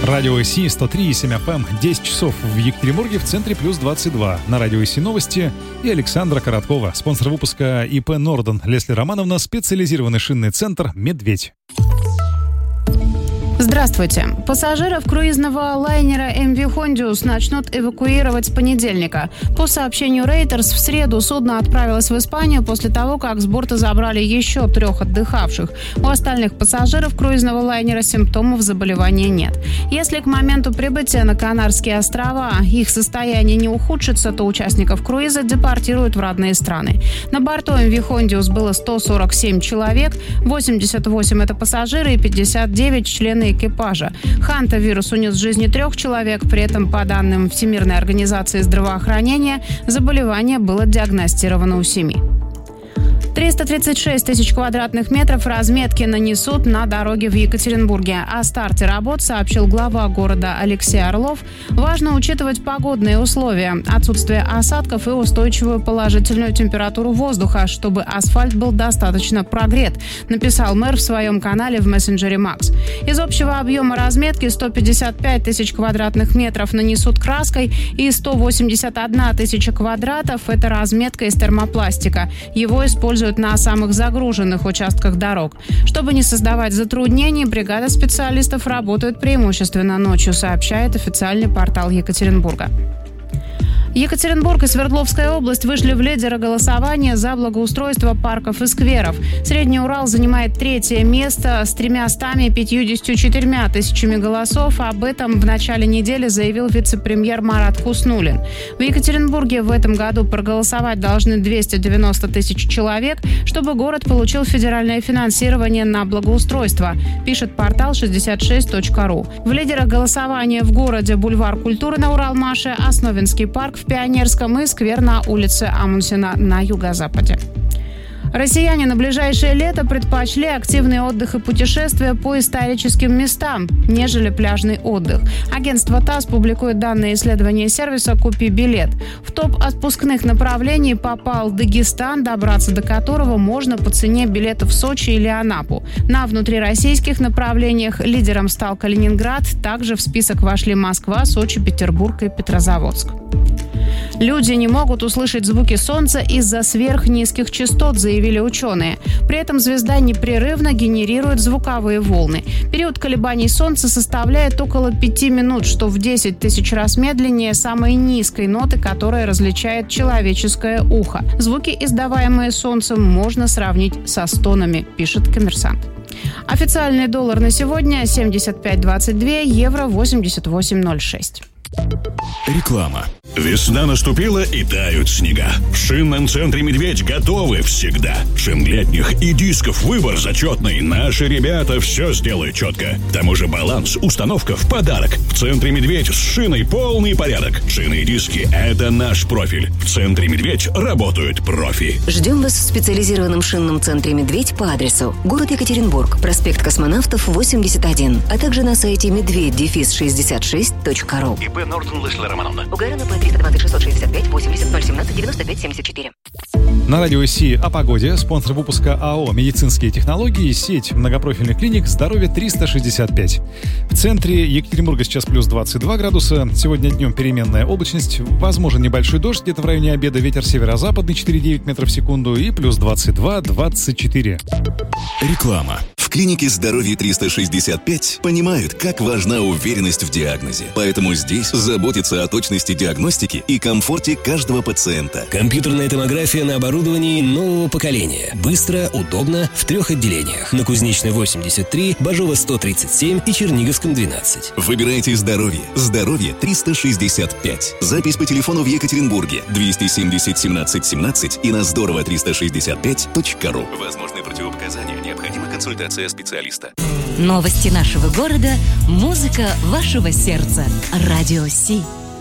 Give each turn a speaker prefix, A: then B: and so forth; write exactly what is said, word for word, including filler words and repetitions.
A: Радио СИ сто три и семь эф эм, десять часов в Екатеринбурге, в центре плюс двадцать два. На Радио СИ новости и Александра Короткова. Спонсор выпуска ИП Норден Лесли Романовна, специализированный шинный центр «Медведь».
B: Здравствуйте. Пассажиров круизного лайнера эм ви Hondius начнут эвакуировать с понедельника. По сообщению Reuters, в среду судно отправилось в Испанию после того, как с борта забрали еще трех отдыхавших. У остальных пассажиров круизного лайнера симптомов заболевания нет. Если к моменту прибытия на Канарские острова их состояние не ухудшится, то участников круиза депортируют в родные страны. На борту эм ви Hondius было сто сорок семь человек, восемьдесят восемь это пассажиры и пятьдесят девять члены экипажа. Ханта-вирус унес жизни трех человек, при этом, по данным Всемирной организации здравоохранения, заболевание было диагностировано у семи. триста тридцать шесть тысяч квадратных метров разметки нанесут на дороге в Екатеринбурге. О старте работ сообщил глава города Алексей Орлов. Важно учитывать погодные условия, отсутствие осадков и устойчивую положительную температуру воздуха, чтобы асфальт был достаточно прогрет, написал мэр в своем канале в мессенджере Макс. Из общего объема разметки сто пятьдесят пять тысяч квадратных метров нанесут краской и сто восемьдесят одна тысяча квадратов – это разметка из термопластика. Его используют на самых загруженных участках дорог. Чтобы не создавать затруднений, бригада специалистов работает преимущественно ночью, сообщает официальный портал Екатеринбурга. Екатеринбург и Свердловская область вышли в лидеры голосования за благоустройство парков и скверов. Средний Урал занимает третье место с тремястами пятьюдесятью четырьмя тысячами голосов. Об этом в начале недели заявил вице-премьер Марат Хуснуллин. В Екатеринбурге в этом году проголосовать должны двести девяносто тысяч человек, чтобы город получил федеральное финансирование на благоустройство, пишет портал шестьдесят шесть точка ру. В лидерах голосования в городе бульвар культуры на Уралмаше, Основинский парк в Пионерском и сквер на улице Амундсена на юго-западе. Россияне на ближайшее лето предпочли активный отдых и путешествия по историческим местам, нежели пляжный отдых. Агентство ТАСС публикует данные исследования сервиса «Купи билет». В топ отпускных направлений попал Дагестан, добраться до которого можно по цене билетов в Сочи или Анапу. На внутрироссийских направлениях лидером стал Калининград. Также в список вошли Москва, Сочи, Петербург и Петрозаводск. Люди не могут услышать звуки Солнца из-за сверхнизких частот, заявили ученые. При этом звезда непрерывно генерирует звуковые волны. Период колебаний Солнца составляет около пяти минут, что в десять тысяч раз медленнее самой низкой ноты, которая различает человеческое ухо. Звуки, издаваемые Солнцем, можно сравнить со стонами, пишет «Коммерсант». Официальный доллар на сегодня семьдесят пять двадцать два, евро восемьдесят восемь ноль шесть.
C: Реклама. Весна наступила и тают снега. В шинном центре «Медведь» готовы всегда. Шин летних и дисков выбор зачетный. Наши ребята все сделают четко. К тому же баланс, установка в подарок. В центре «Медведь» с шиной полный порядок. Шины и диски – это наш профиль. В центре «Медведь» работают профи.
D: Ждем вас в специализированном шинном центре «Медведь» по адресу город Екатеринбург, проспект Космонавтов, восемьдесят один, а также на сайте медведь шестьдесят шесть точка ру.
E: ИП Норден Лесли Романовна.
D: Угарина П триста двадцать шестьсот шестьдесят пять восемьдесят ноль семнадцать девяносто пять семьдесят четыре.
A: На Радио СИ о погоде. Спонсор выпуска АО «Медицинские технологии», сеть многопрофильных клиник «Здоровье триста шестьдесят пять». В центре Екатеринбурга сейчас плюс двадцать два градуса. Сегодня днем переменная облачность. Возможен небольшой дождь где-то в районе обеда. Ветер северо-западный четыре целых девять метров в секунду и плюс двадцать два двадцать четыре.
C: Реклама.
F: В клинике «Здоровье триста шестьдесят пять» понимают, как важна уверенность в диагнозе. Поэтому здесь заботятся о точности диагностики и комфорте каждого пациента.
G: Компьютерная томография на оборудовании нового поколения. Быстро, удобно, в трех отделениях. На Кузнечной восемьдесят три, Бажова сто тридцать семь и Черниговском двенадцать.
F: Выбирайте «Здоровье». «Здоровье триста шестьдесят пять». Запись по телефону в Екатеринбурге двести семьдесят семнадцать семнадцать и на здорово триста шестьдесят пять точка ру. Возможны противопоказания. Необходима консультация специалиста.
H: Новости нашего города. Музыка вашего сердца. Радио СИ.